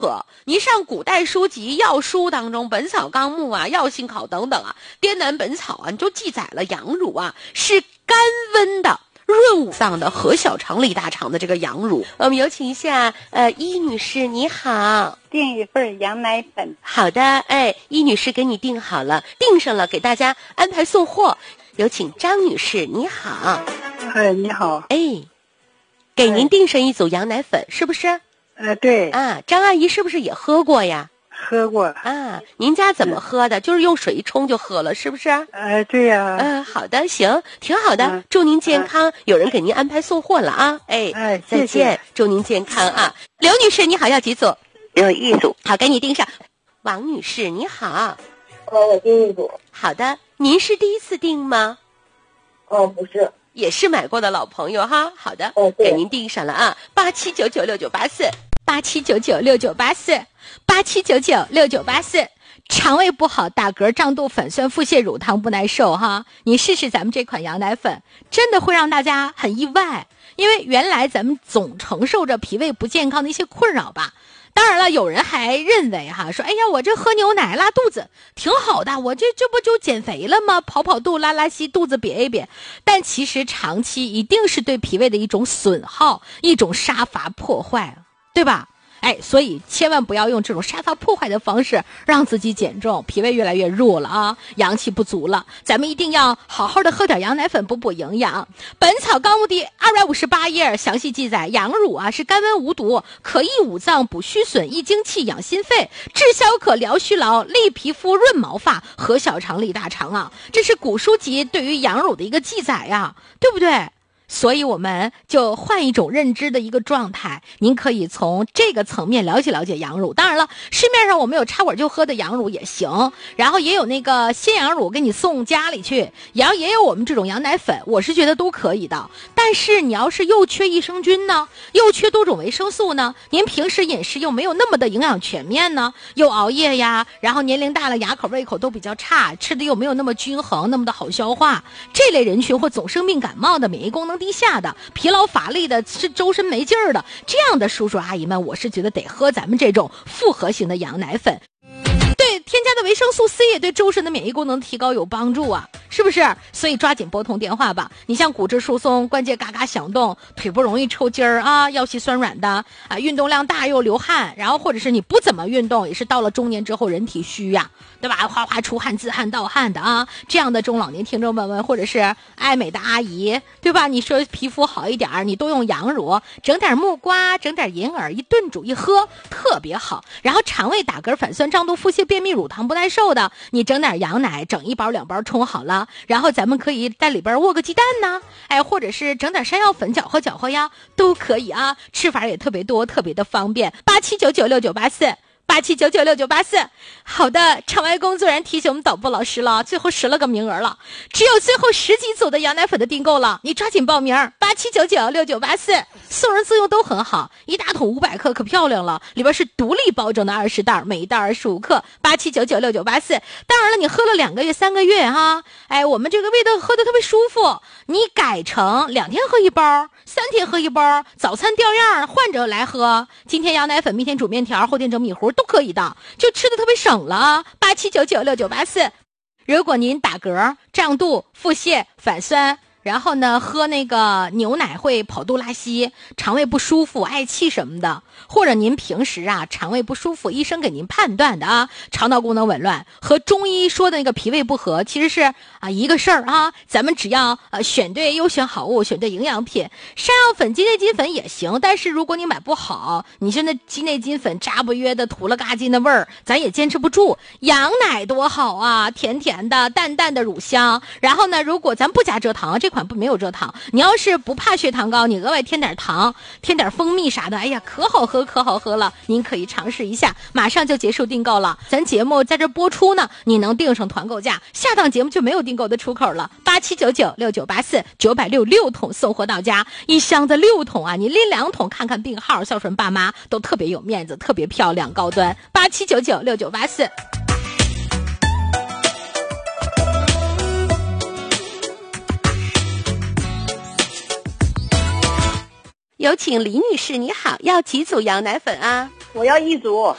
你上古代书籍药书当中，《本草纲目》啊、《药性考》等等啊，《滇南本草》啊，就记载了羊乳啊是甘温的、润五脏的、和小肠、利大肠的这个羊乳。我们有请一下伊女士，你好， 订一份羊奶粉。 好的，伊女士给你订好了，订上了，给大家安排送货。有请张女士，你好。 你好。 给您订上一组羊奶粉，是不是？ 对。 啊，张阿姨是不是也喝过呀？ 喝过。 啊，您家怎么喝的？就是用水一冲就喝了，是不是？ 对呀。 好的，行，挺好的，祝您健康。有人给您安排送货了啊！再见，祝您健康啊！刘女士，你好，要几组？ 要一组。 好，给你订上。王女士，你好。 我订一组。 好的，您是第一次订吗？ 不是。 也是买过的老朋友哈。好的，给您订上了啊，87996984，87996984，87996984。肠胃不好、打嗝、胀肚、粉酸、腹泻、乳糖不耐受哈，你试试咱们这款羊奶粉，真的会让大家很意外，因为原来咱们总承受着脾胃不健康的一些困扰吧。当然了，有人还认为哈，说哎呀，我这喝牛奶拉肚子挺好的，我这不就减肥了吗？跑跑肚、拉拉稀，肚子瘪一瘪。但其实长期一定是对脾胃的一种损耗，一种杀伐破坏，对吧？所以千万不要用这种杀伐破坏的方式让自己减重，脾胃越来越弱了啊，阳气不足了。咱们一定要好好的喝点羊奶粉，补补营养。本草纲目第258页详细记载，羊乳啊是甘温无毒，可益五脏，补虚损，益精气，养心肺，治消渴，疗虚劳，利皮肤，润毛发，和小肠，利大肠啊。这是古书籍对于羊乳的一个记载呀，对不对？所以我们就换一种认知的一个状态，您可以从这个层面了解了解羊乳。当然了，市面上我们有插管就喝的羊乳也行，然后也有那个鲜羊乳给你送家里去，然后也有我们这种羊奶粉，我是觉得都可以的。但是你要是又缺益生菌呢，又缺多种维生素呢，您平时饮食又没有那么的营养全面呢，又熬夜呀，然后年龄大了牙口胃口都比较差，吃的又没有那么均衡，那么的好消化，这类人群或总生病感冒的，免疫功能低下的，疲劳乏力的，是周身没劲儿的，这样的叔叔阿姨们，我是觉得得喝咱们这种复合型的羊奶粉。对，添加的维生素 C 也对周身的免疫功能提高有帮助啊，是不是？所以抓紧拨通电话吧。你像骨质疏松、关节嘎嘎响动、腿不容易抽筋儿啊、腰膝酸软的啊、运动量大又流汗，然后或者是你不怎么运动，也是到了中年之后人体虚呀，对吧？哗哗出汗、自汗、盗汗的啊，这样的中老年听众朋友们，或者是爱美的阿姨，对吧？你说皮肤好一点，你多用羊乳，整点木瓜，整点银耳，一炖煮一喝，特别好。然后肠胃打嗝、反酸、胀肚、腹泻、便秘、乳糖不耐受的，你整点羊奶，整1包2包冲好了，然后咱们可以在里边卧个鸡蛋呢，或者是整点山药粉搅和搅和呀，都可以啊。吃法也特别多，特别的方便。87996984，87996984。好的，场外工作人员提醒我们导播老师了，最后10了个名额了，只有最后10几组的羊奶粉的订购了，你抓紧报名。87996984，送人自用都很好，一大桶500克可漂亮了，里边是独立包装的20袋，每一袋25克。87996984。当然了，你喝了2个月3个月哈，我们这个味道喝得特别舒服，你改成2天喝1包，3天喝1包，早餐掉样换着来喝，今天羊奶粉，明天煮面条，后天整米糊都可以的，就吃的特别省了。87996984。如果您打嗝、胀肚、腹泻、反酸，然后呢喝那个牛奶会跑肚拉稀，肠胃不舒服、嗳气什么的，或者您平时啊肠胃不舒服，医生给您判断的啊肠道功能紊乱，和中医说的那个脾胃不和其实是一个事儿啊。咱们只要选对优选好物，选对营养品，山药粉、鸡内金粉也行，但是如果你买不好，你是那鸡内金粉渣不约的土了嘎金的味儿，咱也坚持不住。羊奶多好啊，甜甜的淡淡的乳香，然后呢如果咱不加蔗糖，这款没有蔗糖，你要是不怕血糖高，你额外添点糖，添点蜂蜜啥的，哎呀可好喝可好喝了，您可以尝试一下。马上就结束订购了，咱节目在这播出呢，你能订上团购价，下档节目就没有订购的出口了。87996984，966桶送货到家，一箱子6桶啊，你拎2桶看看病号，孝顺爸妈都特别有面子，特别漂亮高端。87996984。有请李女士，你好，要几组羊奶粉啊？ 我要一组。